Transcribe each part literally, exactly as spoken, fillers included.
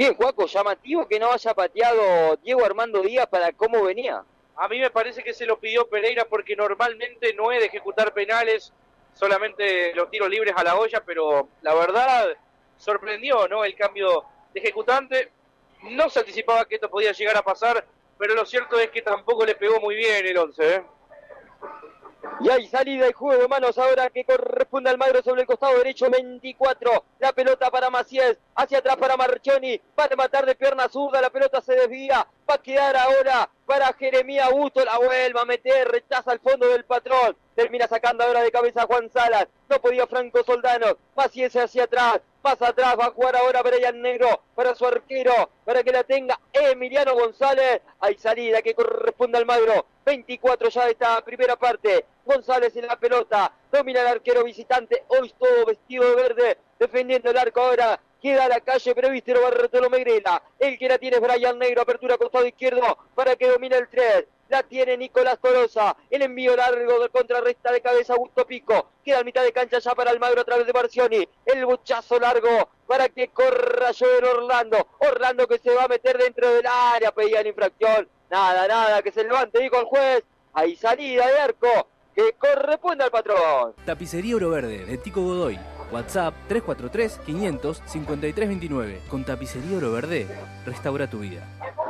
Bien, Juaco, llamativo que no haya pateado Diego Armando Díaz para cómo venía. A mí me parece que se lo pidió Pereira porque normalmente no es de ejecutar penales, solamente los tiros libres a la olla, pero la verdad sorprendió, ¿no? El cambio de ejecutante. No se anticipaba que esto podía llegar a pasar, pero lo cierto es que tampoco le pegó muy bien el once, ¿eh? Y hay salida y juego de manos ahora que corresponde al Magro sobre el costado derecho, veinticuatro. La pelota para Macías, hacia atrás para Marchioni, va a matar de pierna zurda, la pelota se desvía, va a quedar ahora para Jeremías Augusto, la vuelve a meter, rechaza al fondo del patrón, termina sacando ahora de cabeza a Juan Salas, no podía Franco Soldano, Macías hacia atrás, más atrás va a jugar ahora Brian Negro para su arquero, para que la tenga Emiliano González. Hay salida que corresponde al Magro, veinticuatro ya de esta primera parte. González en la pelota, domina el arquero visitante, hoy todo vestido de verde, defendiendo el arco ahora. Queda a la calle Previstero Bartolomé Grela. El que la tiene es Brian Negro, apertura costado izquierdo para que domine el tres. La tiene Nicolás Tolosa. El envío largo de contrarresta de cabeza Augusto Pico. Queda a mitad de cancha ya para el Magro a través de Marcioni. El buchazo largo para que corra Joel Orlando. Orlando que se va a meter dentro del área. Pedían infracción. Nada, nada, que se levante, dijo el juez. Hay salida de arco que corresponde al patrón. Tapicería Oro Verde de Tico Godoy. WhatsApp tres cuatro tres, quinientos, cincuenta y tres veintinueve. Con Tapicería Oro Verde, restaura tu vida.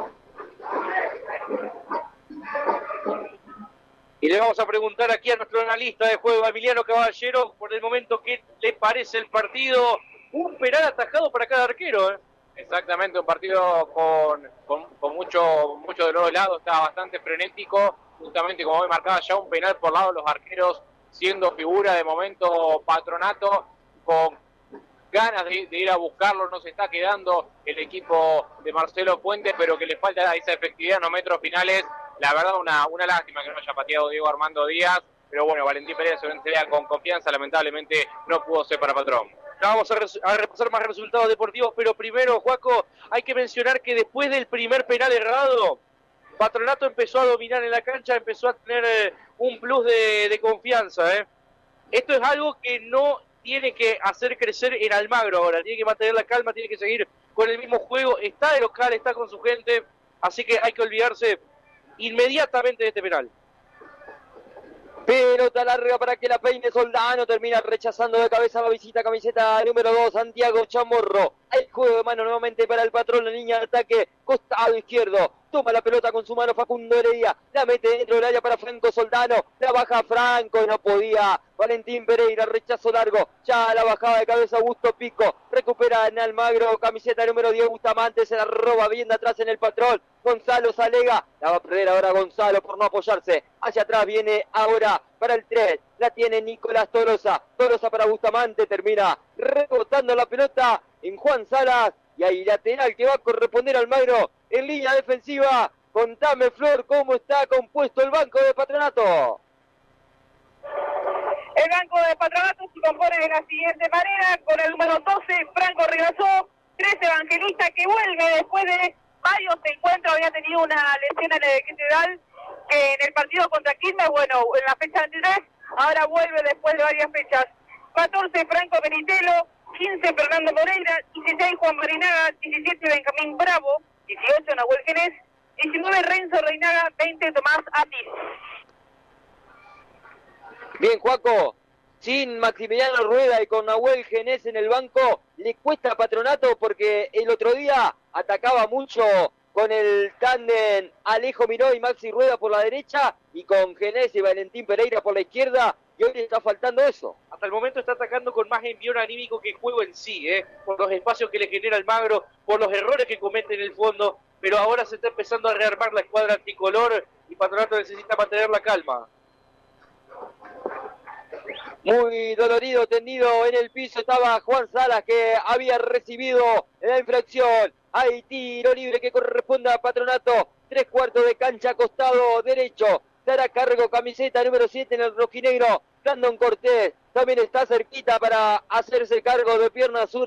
Y le vamos a preguntar aquí a nuestro analista de juego, Emiliano Caballero, por el momento, ¿qué le parece el partido? Un penal atajado para cada arquero, ¿eh? Exactamente, un partido con, con, con mucho, mucho de los dos lados, estaba bastante frenético, justamente como hoy marcaba ya un penal por lado de los arqueros, siendo figura de momento Patronato, con ganas de, de ir a buscarlo, no se está quedando el equipo de Marcelo Fuentes, pero que le falta esa efectividad en los metros finales. La verdad, una, una lástima que no haya pateado Diego Armando Díaz, pero bueno, Valentín Pereira se entrega con confianza, lamentablemente no pudo ser para Patrón. Vamos a, a repasar más resultados deportivos, pero primero, Juaco, hay que mencionar que después del primer penal errado, Patronato empezó a dominar en la cancha, empezó a tener eh, un plus de, de confianza, ¿eh? Esto es algo que no tiene que hacer crecer en Almagro ahora, tiene que mantener la calma, tiene que seguir con el mismo juego, está de local, está con su gente, así que hay que olvidarse inmediatamente de este penal. Pelota larga para que la peine Soldano, termina rechazando de cabeza la visita, camiseta número dos, Santiago Chamorro. El juego de mano nuevamente para el patrón, la línea de ataque, costado izquierdo. Toma la pelota con su mano Facundo Heredia, la mete dentro del área para Franco Soldano, la baja Franco, no podía Valentín Pereira, rechazo largo, ya la bajada de cabeza Augusto Pico, recupera en Almagro, camiseta número diez Bustamante, se la roba bien de atrás en el patrón, Gonzalo Salega, la va a perder ahora Gonzalo por no apoyarse, hacia atrás viene ahora para el tres, la tiene Nicolás Tolosa, Tolosa para Bustamante, termina rebotando la pelota en Juan Salas, y ahí lateral que va a corresponder al Almagro en línea defensiva. Contame, Flor, cómo está compuesto el banco de Patronato. El banco de Patronato se compone de la siguiente manera: con el número doce, Franco Rigasó, trece, Evangelista, que vuelve después de varios encuentros, había tenido una lesión en el equidal que en el partido contra Quilmes, bueno, en la fecha veintitrés, ahora vuelve después de varias fechas. catorce, Franco Benitelo, quince, Fernando Moreira, dieciséis, Juan Marinaga, diecisiete, Benjamín Bravo, dieciocho, Nahuel Genés, diecinueve, Renzo Reinaga, veinte, Tomás Atis. Bien, Juaco, sin Maximiliano Rueda y con Nahuel Genés en el banco, le cuesta a Patronato porque el otro día atacaba mucho con el tándem Alejo Miró y Maxi Rueda por la derecha y con Genés y Valentín Pereira por la izquierda, y hoy le está faltando eso. Hasta el momento está atacando con más envión anímico que juego en sí, ¿eh? Por los espacios que le genera Almagro, por los errores que comete en el fondo, pero ahora se está empezando a rearmar la escuadra anticolor y Patronato necesita mantener la calma. Muy dolorido, tendido en el piso estaba Juan Salas, que había recibido la infracción. Hay tiro libre que corresponde a Patronato, tres cuartos de cancha, costado derecho. Dará cargo camiseta número siete en el rojinegro, Brandon Cortés. También está cerquita para hacerse cargo de pierna sur.